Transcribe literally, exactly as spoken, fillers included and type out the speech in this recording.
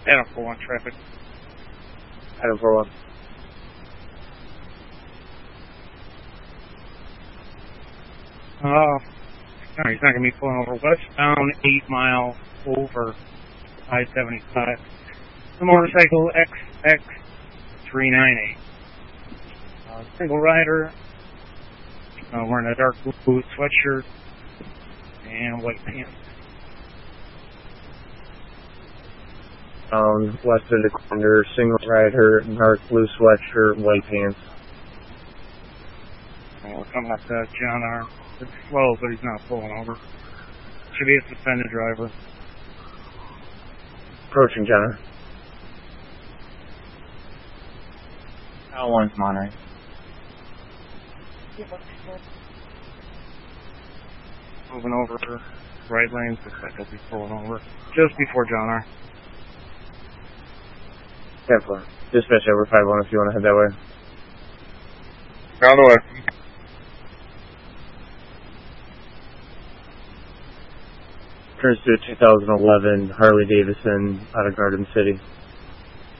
Adam four one traffic. Adam four one. Oh, no, he's not going to be pulling over westbound, eight mile over I seventy-five. The motorcycle X X three ninety-eight. Uh, single rider, uh, wearing a dark blue sweatshirt and white pants. Um, west of the corner, single rider, dark blue sweatshirt, white pants. Uh, we're coming up to John R. It's slow, but he's not pulling over. Should be a suspended driver. Approaching John R. L one's Monterey. Moving over to right lane, looks like he'll be pulling over just before John R. ten four. Dispatch over five one if you want to head that way. On the way. Turns to a two thousand eleven Harley Davidson out of Garden City.